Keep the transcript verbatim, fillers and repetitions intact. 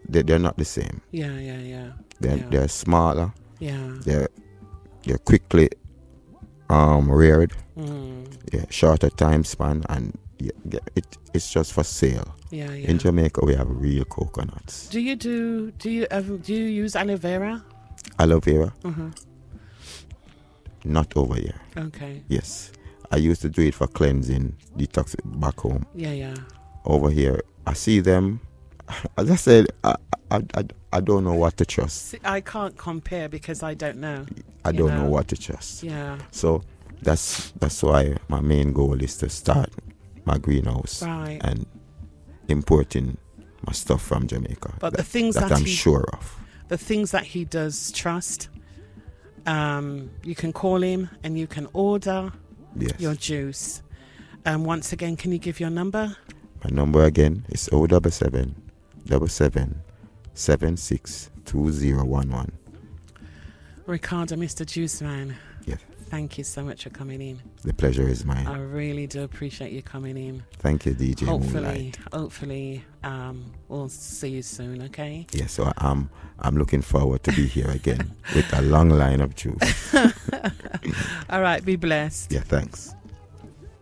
they, they're not the same. Yeah, yeah, yeah. They're, yeah. they're smaller. Yeah. They're, they're quickly um, reared. Mm. Yeah, shorter time span, and yeah, yeah, it, it's just for sale. Yeah, yeah. In Jamaica, we have real coconuts. Do you do, do you ever, do you use aloe vera? Aloe vera? Mm-hmm. Not over here. Okay. Yes. I used to do it for cleansing, detox back home. Yeah, yeah. Over here, I see them. As I said, I, I, I, I don't know what to trust. See, I can't compare because I don't know. I you don't know. know what to trust. Yeah. So that's that's why my main goal is to start my greenhouse Right. and importing my stuff from Jamaica. But that, the things that, that I'm he, sure of. The things that he does trust, um, you can call him and you can order Yes. your juice. Um, once again, can you give your number? My number again is O double seven double seven seven six two zero one one. Ricardo, Mister Juice Man. Yes. Thank you so much for coming in. The pleasure is mine. I really do appreciate you coming in. Thank you, D J Hopefully, Moonlight. hopefully, um, we'll see you soon. Okay. Yeah, so I'm I'm looking forward to be here again with a long line of juice. All right. Be blessed. Yeah, thanks.